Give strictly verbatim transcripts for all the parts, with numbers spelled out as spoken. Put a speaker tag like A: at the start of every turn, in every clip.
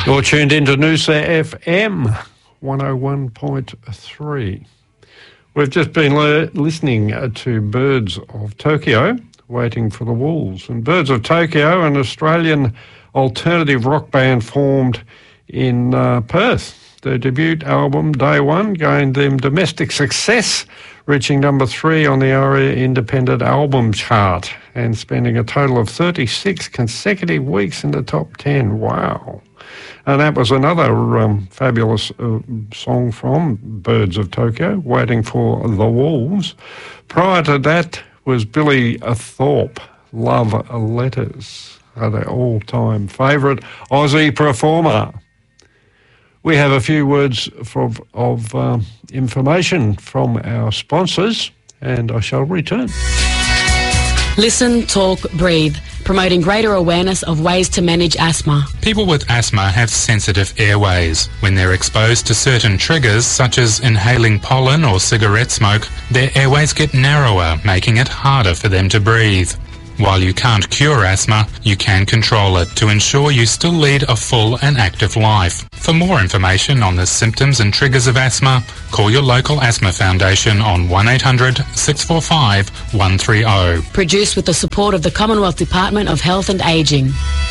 A: You're tuned into Noosa F M one oh one point three. We've just been le- listening to Birds of Tokyo, Waiting for the Wolves. And Birds of Tokyo, an Australian alternative rock band formed in uh, Perth. Their debut album, Day One, gained them domestic success, reaching number three on the ARIA Independent Album Chart and spending a total of thirty-six consecutive weeks in the top ten. Wow. And that was another um, fabulous uh, song from Birds of Tokyo, Waiting for the Wolves. Prior to that was Billy Thorpe, Love Letters, their all-time favourite Aussie performer. We have a few words for, of uh, information from our sponsors, and I shall return.
B: Listen, talk, breathe, promoting greater awareness of ways to manage asthma.
C: People with asthma have sensitive airways. When they're exposed to certain triggers, such as inhaling pollen or cigarette smoke, their airways get narrower, making it harder for them to breathe. While you can't cure asthma, you can control it to ensure you still lead a full and active life. For more information on the symptoms and triggers of asthma, call your local asthma foundation on one eight hundred six four five one three zero.
B: Produced with the support of the Commonwealth Department of Health and Ageing.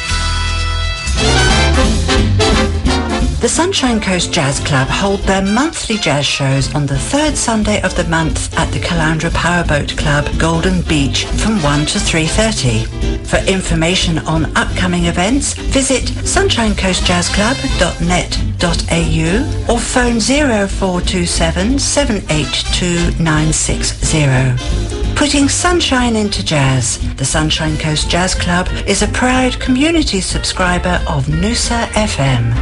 D: The Sunshine Coast Jazz Club hold their monthly jazz shows on the third Sunday of the month at the Caloundra Powerboat Club, Golden Beach, from one to three thirty. For information on upcoming events, visit sunshine coast jazz club dot net dot a u or phone zero four two seven seven eight two nine six zero. Putting sunshine into jazz, the Sunshine Coast Jazz Club is a proud community subscriber of Noosa F M.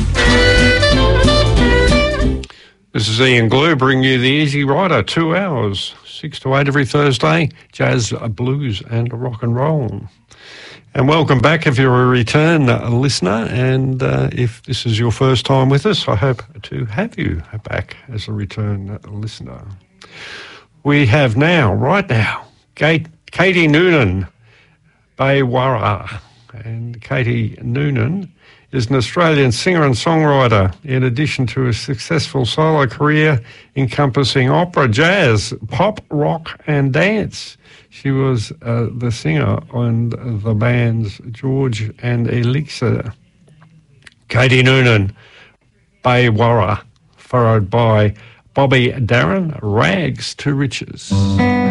A: This is Ian Glue bringing you the Easy Rider, two hours, six to eight every Thursday, jazz, blues and rock and roll. And welcome back if you're a return listener, and uh, if this is your first time with us, I hope to have you back as a return listener. We have now, right now, Kate, Katie Noonan, Baywara. And Katie Noonan is an Australian singer and songwriter, in addition to a successful solo career encompassing opera, jazz, pop, rock and dance. She was uh, the singer on the bands George and Elixir. Katie Noonan, Baywara, followed by Bobby Darin, Rags to Riches.